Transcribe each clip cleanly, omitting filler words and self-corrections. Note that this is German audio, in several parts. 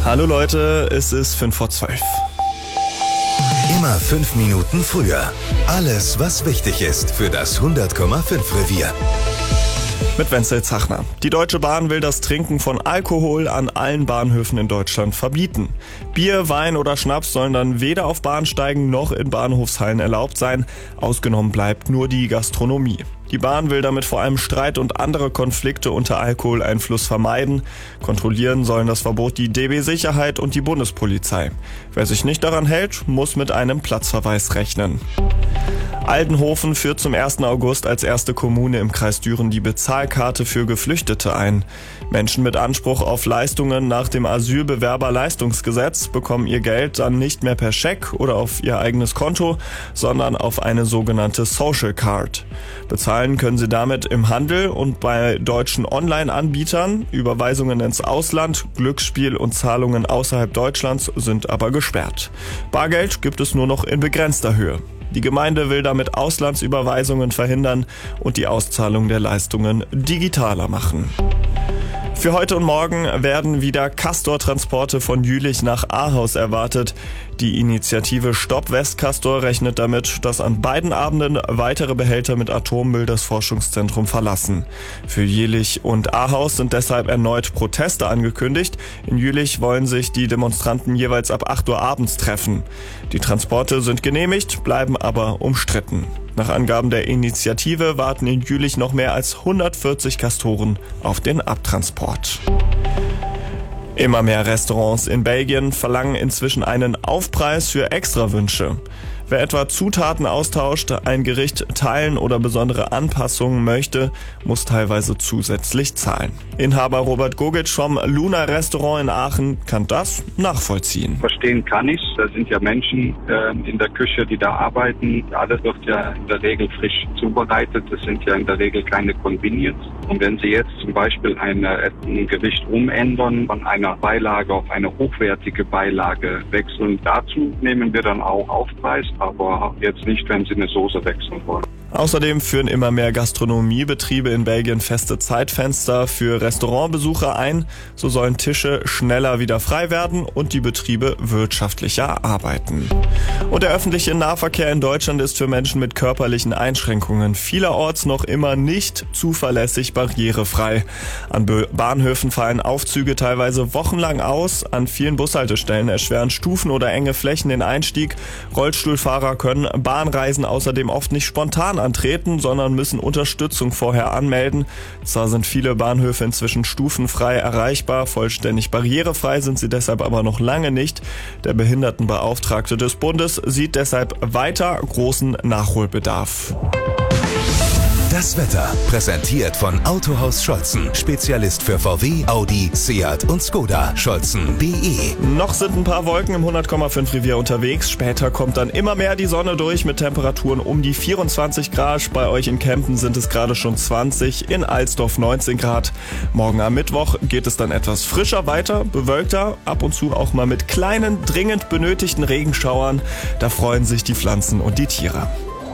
Hallo Leute, es ist 11:55. Immer 5 Minuten früher. Alles, was wichtig ist für das 100,5 Revier. Mit Wenzel Zachner. Die Deutsche Bahn will das Trinken von Alkohol an allen Bahnhöfen in Deutschland verbieten. Bier, Wein oder Schnaps sollen dann weder auf Bahnsteigen noch in Bahnhofshallen erlaubt sein. Ausgenommen bleibt nur die Gastronomie. Die Bahn will damit vor allem Streit und andere Konflikte unter Alkoholeinfluss vermeiden. Kontrollieren sollen das Verbot die DB Sicherheit und die Bundespolizei. Wer sich nicht daran hält, muss mit einem Platzverweis rechnen. Aldenhoven führt zum 1. August als erste Kommune im Kreis Düren die Bezahlkarte für Geflüchtete ein. Menschen mit Anspruch auf Leistungen nach dem Asylbewerberleistungsgesetz bekommen ihr Geld dann nicht mehr per Scheck oder auf ihr eigenes Konto, sondern auf eine sogenannte Social Card. Bezahlen können sie damit im Handel und bei deutschen Online-Anbietern. Überweisungen ins Ausland, Glücksspiel und Zahlungen außerhalb Deutschlands sind aber gesperrt. Bargeld gibt es nur noch in begrenzter Höhe. Die Gemeinde will damit Auslandsüberweisungen verhindern und die Auszahlung der Leistungen digitaler machen. Für heute und morgen werden wieder Castor-Transporte von Jülich nach Ahaus erwartet. Die Initiative Stopp Westcastor rechnet damit, dass an beiden Abenden weitere Behälter mit Atommüll das Forschungszentrum verlassen. Für Jülich und Ahaus sind deshalb erneut Proteste angekündigt. In Jülich wollen sich die Demonstranten jeweils ab 8 Uhr abends treffen. Die Transporte sind genehmigt, bleiben aber umstritten. Nach Angaben der Initiative warten in Jülich noch mehr als 140 Castoren auf den Abtransport. Immer mehr Restaurants in Belgien verlangen inzwischen einen Aufpreis für Extrawünsche. Wer etwa Zutaten austauscht, ein Gericht teilen oder besondere Anpassungen möchte, muss teilweise zusätzlich zahlen. Inhaber Robert Gogic vom Luna Restaurant in Aachen kann das nachvollziehen. Verstehen kann ich. Da sind ja Menschen in der Küche, die da arbeiten. Alles wird ja in der Regel frisch zubereitet. Das sind ja in der Regel keine Convenience. Und wenn Sie jetzt zum Beispiel ein Gericht umändern, von einer Beilage auf eine hochwertige Beilage wechseln, dazu nehmen wir dann auch Aufpreis. Aber jetzt nicht, wenn Sie eine Soße wechseln wollen. Außerdem führen immer mehr Gastronomiebetriebe in Belgien feste Zeitfenster für Restaurantbesucher ein. So sollen Tische schneller wieder frei werden und die Betriebe wirtschaftlicher arbeiten. Und der öffentliche Nahverkehr in Deutschland ist für Menschen mit körperlichen Einschränkungen vielerorts noch immer nicht zuverlässig barrierefrei. An Bahnhöfen fallen Aufzüge teilweise wochenlang aus. An vielen Bushaltestellen erschweren Stufen oder enge Flächen den Einstieg. Rollstuhlfahrer können Bahnreisen außerdem oft nicht spontan antreten, sondern müssen Unterstützung vorher anmelden. Zwar sind viele Bahnhöfe inzwischen stufenfrei erreichbar, vollständig barrierefrei sind sie deshalb aber noch lange nicht. Der Behindertenbeauftragte des Bundes sieht deshalb weiter großen Nachholbedarf. Das Wetter, präsentiert von Autohaus Scholzen. Spezialist für VW, Audi, Seat und Skoda. Scholzen.de. Noch sind ein paar Wolken im 100,5 Revier unterwegs. Später kommt dann immer mehr die Sonne durch mit Temperaturen um die 24 Grad. Bei euch in Kempen sind es gerade schon 20, in Alsdorf 19 Grad. Morgen am Mittwoch geht es dann etwas frischer weiter, bewölkter, ab und zu auch mal mit kleinen, dringend benötigten Regenschauern. Da freuen sich die Pflanzen und die Tiere.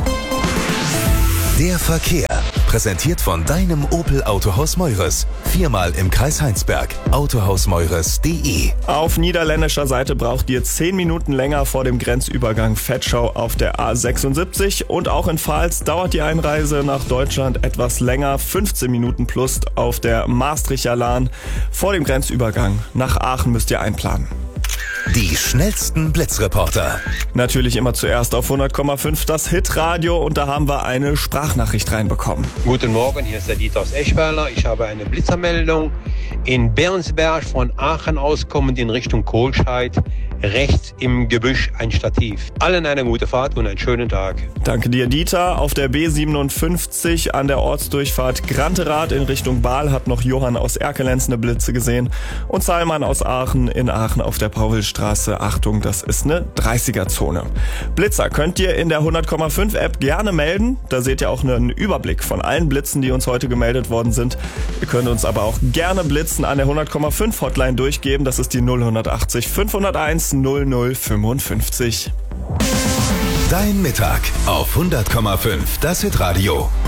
Der Verkehr, präsentiert von deinem Opel Autohaus Meures. 4-mal im Kreis Heinsberg. Autohausmeures.de. Auf niederländischer Seite braucht ihr 10 Minuten länger vor dem Grenzübergang Vetschau auf der A76. Und auch in Pfalz dauert die Einreise nach Deutschland etwas länger. 15 Minuten plus auf der Maastrichter Laan. Vor dem Grenzübergang nach Aachen müsst ihr einplanen. Die schnellsten Blitzreporter. Natürlich immer zuerst auf 100,5 das Hitradio und da haben wir eine Sprachnachricht reinbekommen. Guten Morgen, hier ist der Dieter aus Eschweiler. Ich habe eine Blitzermeldung. In Bernsberg von Aachen aus kommend in Richtung Kohlscheid. Rechts im Gebüsch ein Stativ. Allen eine gute Fahrt und einen schönen Tag. Danke dir, Dieter. Auf der B57 an der Ortsdurchfahrt Granterath in Richtung Baal hat noch Johann aus Erkelenz eine Blitze gesehen. Und Salman aus Aachen in Aachen auf der Paulstraße. Achtung, das ist eine 30er-Zone. Blitzer könnt ihr in der 100,5 App gerne melden. Da seht ihr auch einen Überblick von allen Blitzen, die uns heute gemeldet worden sind. Ihr könnt uns aber auch gerne Blitzen an der 100,5 Hotline durchgeben. Das ist die 0180 501 0055. Dein Mittag auf 100,5 das Hitradio.